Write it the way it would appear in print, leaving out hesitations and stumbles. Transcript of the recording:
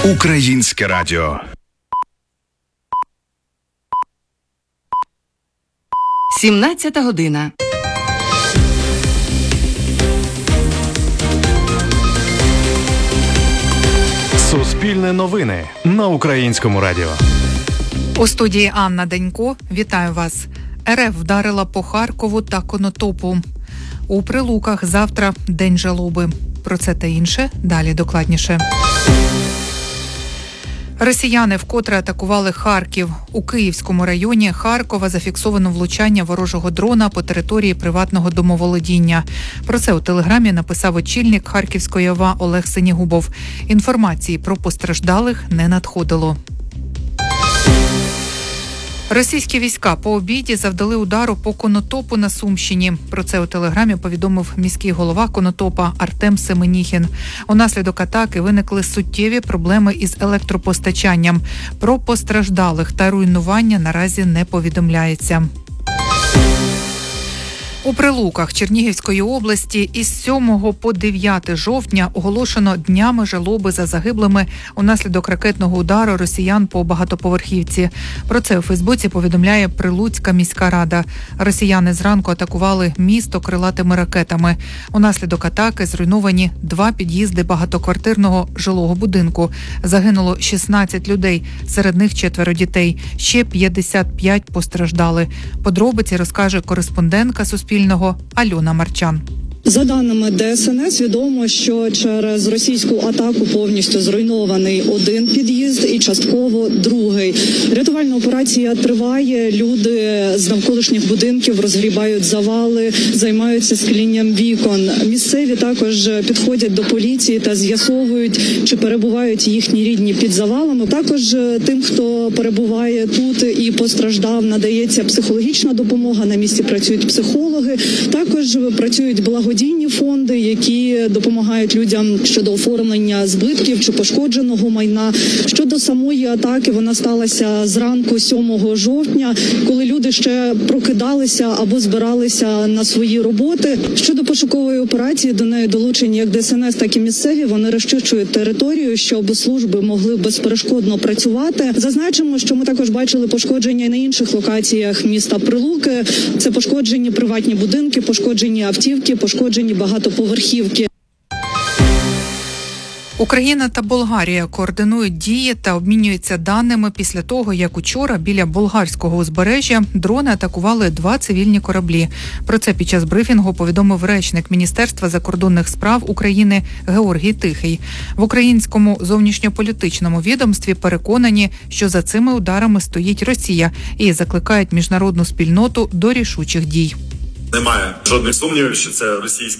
Українське радіо. 17 година. Суспільне новини на Українському радіо. У студії Анна Денько. Вітаю вас. РФ вдарила по Харкову та Конотопу. У Прилуках завтра День жалоби. Про це та інше далі докладніше. Росіяни вкотре атакували Харків. У Київському районі Харкова зафіксовано влучання ворожого дрона по території приватного домоволодіння. Про це у Телеграмі написав очільник Харківської ОВА Олег Синігубов. Інформації про постраждалих не надходило. Російські війська по обіді завдали удару по Конотопу на Сумщині. Про це у Телеграмі повідомив міський голова Конотопа Артем Семеніхін. Унаслідок атаки виникли суттєві проблеми із електропостачанням. Про постраждалих та руйнування наразі не повідомляється. У Прилуках Чернігівської області із 7 по 9 жовтня оголошено днями жалоби за загиблими унаслідок ракетного удару росіян по багатоповерхівці. Про це у Фейсбуці повідомляє Прилуцька міська рада. Росіяни зранку атакували місто крилатими ракетами. Унаслідок атаки зруйновані 2 під'їзди багатоквартирного жилого будинку. Загинуло 16 людей, серед них 4 дітей. Ще 55 постраждали. Подробиці розкаже кореспондентка Суспільного Альона Марчан. За даними ДСНС, відомо, що через російську атаку повністю зруйнований один під'їзд і частково другий. Рятувальна операція триває. Люди з навколишніх будинків розгрібають завали, займаються склінням вікон. Місцеві також підходять до поліції та з'ясовують, чи перебувають їхні рідні під завалами. Також тим, хто перебуває тут і постраждав, надається психологічна допомога. На місці працюють психологи. Також працюють благодійні фонди, які допомагають людям щодо оформлення збитків чи пошкодженого майна. Щодо самої атаки, вона сталася зранку 7 жовтня, коли люди ще прокидалися або збиралися на свої роботи. Щодо пошукової операції, до неї долучені як ДСНС, так і місцеві. Вони розчищують територію, щоб служби могли безперешкодно працювати. Зазначимо, що ми також бачили пошкодження і на інших локаціях міста Прилуки. Це пошкоджені приватні будинки, пошкоджені автівки, пошкоджені багатоповерхівки. Україна та Болгарія координують дії та обмінюються даними після того, як учора біля болгарського узбережжя дрони атакували 2 цивільні кораблі. Про це під час брифінгу повідомив речник Міністерства закордонних справ України Георгій Тихий. В українському зовнішньополітичному відомстві переконані, що за цими ударами стоїть Росія і закликають міжнародну спільноту до рішучих дій. Немає жодних сумнівів, що це російські